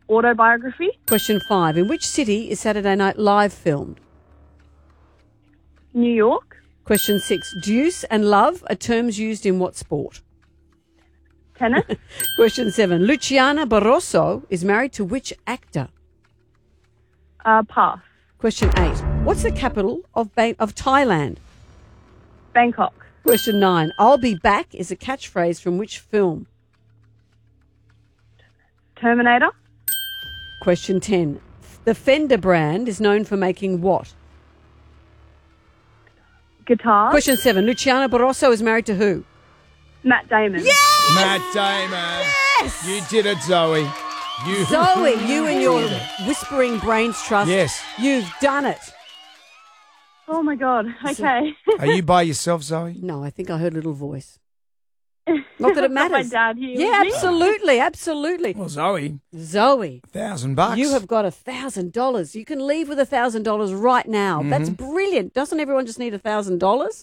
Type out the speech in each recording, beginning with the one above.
Autobiography. Question 5. In which city is Saturday Night Live filmed? New York. Question 6. Deuce and love are terms used in what sport? Tennis. Question 7. Luciana Barroso is married to which actor? Pass. Question 8. What's the capital of Thailand? Bangkok. Question 9. I'll be back is a catchphrase from which film? Terminator. Question 10. The Fender brand is known for making what? Guitar. Question 7. Luciana Barroso is married to who? Matt Damon. Yes! Matt Damon. Yes! You did it, Zoe. Zoe, you and your Whispering Brains Trust. Yes. You've done it. Oh, my God. Okay. Are you by yourself, Zoe? No, I think I heard a little voice. Not that it Got matters. my dad here Yeah, with me. absolutely, absolutely. Well, Zoe, Zoe, $1,000. you have got $1,000. You can leave with $1,000 right now. That's brilliant. Doesn't everyone just need $1,000?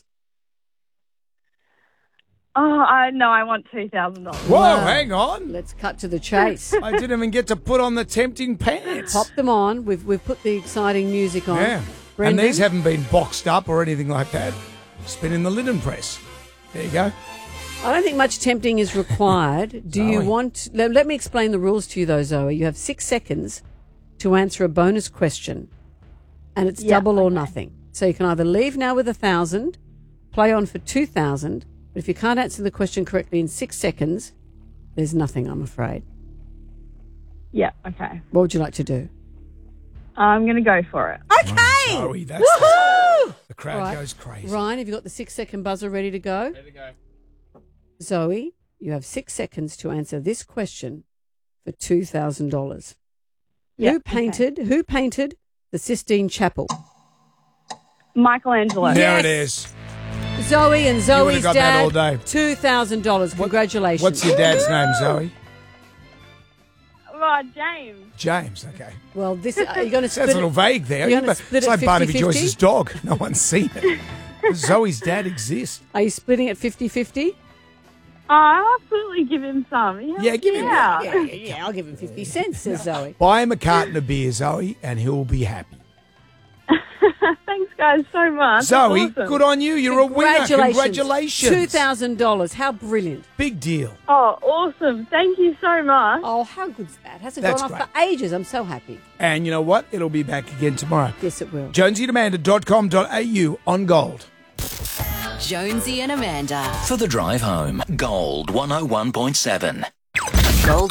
Oh, no, I want $2,000. Whoa, hang on. Let's cut to the chase. I didn't even get to put on the tempting pants. Pop them on. We've put the exciting music on. Yeah. Brendan? And these haven't been boxed up or anything like that. Spin in the linen press. There you go. I don't think much tempting is required. Do you Zoe. want... Let me explain the rules to you, though, Zoe. You have 6 seconds to answer a bonus question, and it's double or nothing. So you can either leave now with 1,000, play on for 2,000, but if you can't answer the question correctly in 6 seconds, there's nothing, I'm afraid. Yeah, okay. What would you like to do? I'm going to go for it. Okay! Zoe, that's Woohoo! the crowd Right. goes crazy. Ryan, have you got the 6-second buzzer ready to go? Ready to go. Zoe, you have 6 seconds to answer this question for $2,000. Yeah, Who painted the Sistine Chapel? Michelangelo. There it is. Zoe and Zoe's got that dad. all day. $2,000. Congratulations. What's your dad's name, Zoe? Oh, James. James, okay. Well, this you're going to Sounds split a little vague there. You're gonna split It's it like Barnaby 50-50? Joyce's dog. No one's seen it. Zoe's dad exists. Are you splitting it 50-50? I'll absolutely give him some. Yeah, give him Yeah, I'll give him 50 cents, says Zoe. Buy him a carton of beer, Zoe, and he'll be happy. Thanks, guys, so much. Zoe, That's awesome. good on you. You're a winner. Congratulations. $2,000. How brilliant. Big deal. Oh, awesome. Thank you so much. Oh, how good's that? Hasn't That's gone off great. for ages. I'm so happy. And you know what? It'll be back again tomorrow. Yes, it will. JonesyandAmanda.com.au on Gold. Jonesy and Amanda. For the drive home, Gold 101.7. Gold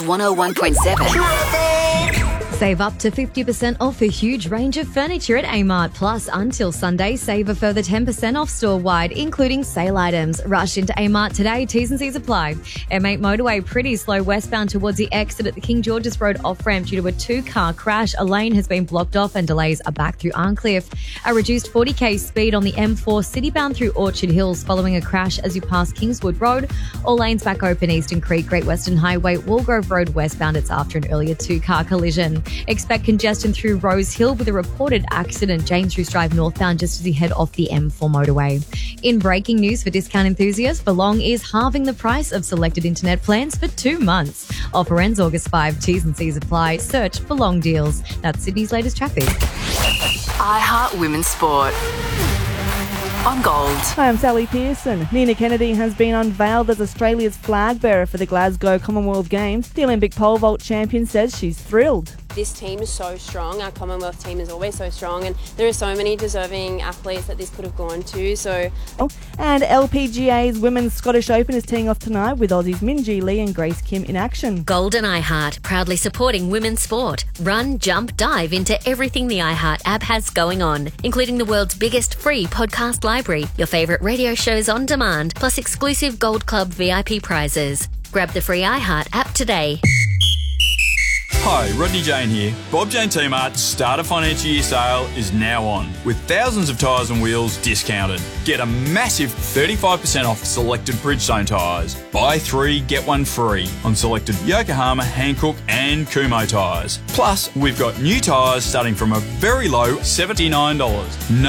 101.7. Save up to 50% off a huge range of furniture at Amart. Plus, until Sunday, save a further 10% off store-wide, including sale items. Rush into Amart today. T's and C's apply. M8 motorway pretty slow westbound towards the exit at the King George's Road off-ramp due to a 2-car crash. A lane has been blocked off and delays are back through Arncliffe. A reduced 40k speed on the M4 citybound through Orchard Hills following a crash as you pass Kingswood Road. All lanes back open Eastern Creek, Great Western Highway, Walgrove Road westbound. It's after an earlier 2-car collision. Expect congestion through Rose Hill with a reported accident. James Roos Drive northbound just as you head off the M4 motorway. In breaking news for discount enthusiasts, Belong is halving the price of selected internet plans for 2 months. Offer ends August 5. T's and C's apply. Search Belong Deals. That's Sydney's latest traffic. iHeart Women's Sport. On Gold. Hi, I'm Sally Pearson. Nina Kennedy has been unveiled as Australia's flag bearer for the Glasgow Commonwealth Games. The Olympic pole vault champion says she's thrilled. This team is so strong. Our Commonwealth team is always so strong, and there are so many deserving athletes that this could have gone to. And LPGA's Women's Scottish Open is teeing off tonight with Aussies Minjee Lee and Grace Kim in action. Gold and iHeart, proudly supporting women's sport. Run, jump, dive into everything the iHeart app has going on, including the world's biggest free podcast library, your favourite radio shows on demand, plus exclusive Gold Club VIP prizes. Grab the free iHeart app today. Hi, Rodney Jane here. Bob Jane T-Mart's start of financial year sale is now on, with thousands of tyres and wheels discounted. Get a massive 35% off selected Bridgestone tyres. Buy 3, get 1 free on selected Yokohama, Hankook and Kumho tyres. Plus, we've got new tyres starting from a very low $79. No